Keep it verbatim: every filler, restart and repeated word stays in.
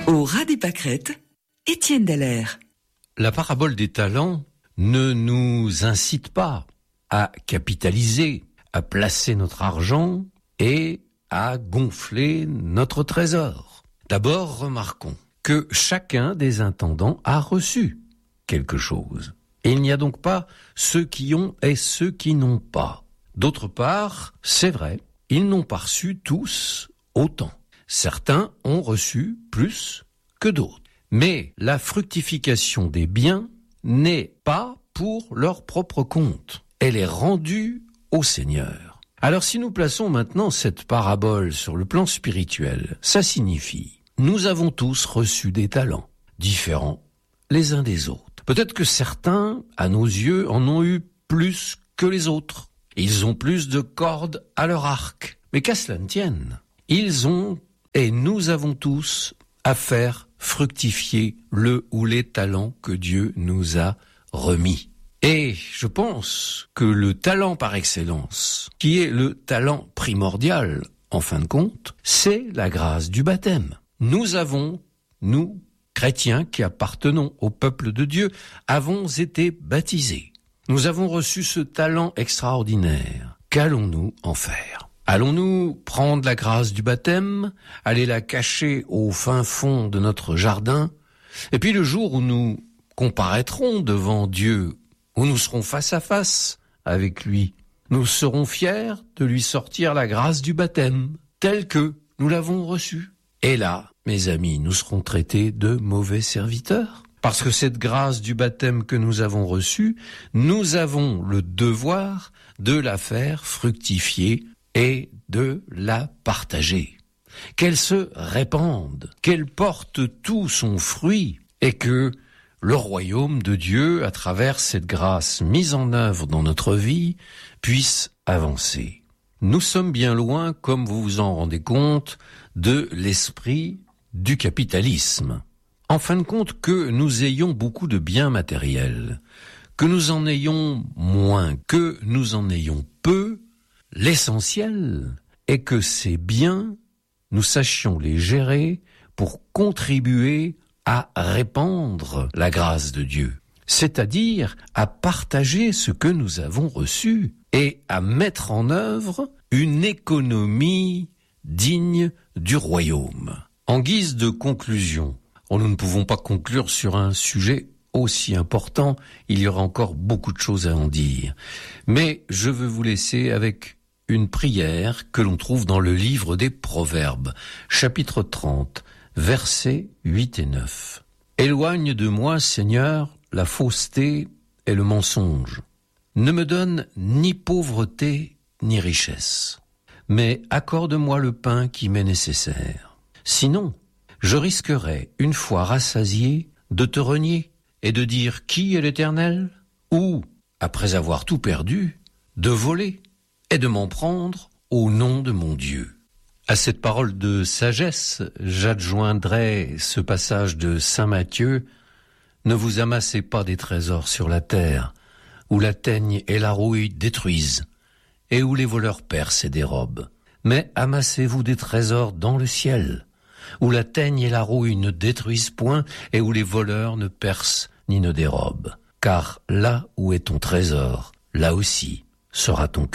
Au ras des pâquerettes, Étienne Dallaire. La parabole des talents ne nous incite pas à capitaliser, à placer notre argent et à gonfler notre trésor. D'abord, remarquons que chacun des intendants a reçu quelque chose. Et il n'y a donc pas ceux qui ont et ceux qui n'ont pas. D'autre part, c'est vrai, ils n'ont pas reçu tous autant. Certains ont reçu plus que d'autres. Mais la fructification des biens n'est pas pour leur propre compte. Elle est rendue au Seigneur. Alors si nous plaçons maintenant cette parabole sur le plan spirituel, ça signifie, nous avons tous reçu des talents différents les uns des autres. Peut-être que certains, à nos yeux, en ont eu plus que les autres. Ils ont plus de cordes à leur arc. Mais qu'à cela ne tienne, ils ont, et nous avons tous, à faire fructifier le ou les talents que Dieu nous a remis. Et je pense que le talent par excellence, qui est le talent primordial, en fin de compte, c'est la grâce du baptême. Nous avons, nous, chrétiens qui appartenons au peuple de Dieu, avons été baptisés. Nous avons reçu ce talent extraordinaire. Qu'allons-nous en faire ? Allons-nous prendre la grâce du baptême, aller la cacher au fin fond de notre jardin, et puis le jour où nous comparaîtrons devant Dieu, où nous serons face à face avec lui, nous serons fiers de lui sortir la grâce du baptême, telle que nous l'avons reçue. Et là, mes amis, nous serons traités de mauvais serviteurs. Parce que cette grâce du baptême que nous avons reçue, nous avons le devoir de la faire fructifier et de la partager. Qu'elle se répande, qu'elle porte tout son fruit et que le royaume de Dieu, à travers cette grâce mise en œuvre dans notre vie, puisse avancer. Nous sommes bien loin, comme vous vous en rendez compte, de l'esprit du capitalisme. En fin de compte, que nous ayons beaucoup de biens matériels, que nous en ayons moins, que nous en ayons peu, l'essentiel est que ces biens, nous sachions les gérer pour contribuer à répandre la grâce de Dieu, c'est-à-dire à partager ce que nous avons reçu et à mettre en œuvre une économie digne du royaume. En guise de conclusion, oh, nous ne pouvons pas conclure sur un sujet aussi important, il y aura encore beaucoup de choses à en dire. Mais je veux vous laisser avec une prière que l'on trouve dans le livre des Proverbes, chapitre trente, versets huit et neuf. « Éloigne de moi, Seigneur, la fausseté et le mensonge. Ne me donne ni pauvreté ni richesse, mais accorde-moi le pain qui m'est nécessaire. Sinon, je risquerais, une fois rassasié, de te renier et de dire qui est l'Éternel, ou, après avoir tout perdu, de voler et de m'en prendre au nom de mon Dieu. » À cette parole de sagesse, j'adjoindrai ce passage de saint Matthieu. « Ne vous amassez pas des trésors sur la terre, où la teigne et la rouille détruisent, et où les voleurs percent et dérobent. Mais amassez-vous des trésors dans le ciel, où la teigne et la rouille ne détruisent point, et où les voleurs ne percent ni ne dérobent. Car là où est ton trésor, là aussi sera ton cœur. »